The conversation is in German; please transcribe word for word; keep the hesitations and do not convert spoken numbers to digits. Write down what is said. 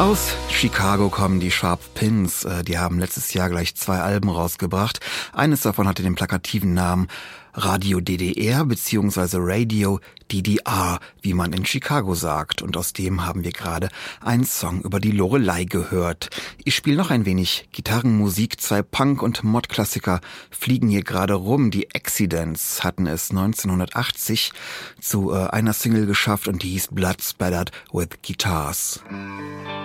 Aus Chicago kommen die Sharp Pins. Die haben letztes Jahr gleich zwei Alben rausgebracht. Eines davon hatte den plakativen Namen Radio D D R bzw. Radio D D R, wie man in Chicago sagt. Und aus dem haben wir gerade einen Song über die Loreley gehört. Ich spiele noch ein wenig Gitarrenmusik. Zwei Punk- und Mod-Klassiker fliegen hier gerade rum. Die Accidents hatten es neunzehnhundertachtzig zu äh, einer Single geschafft und die hieß Blood Spattered with Guitars.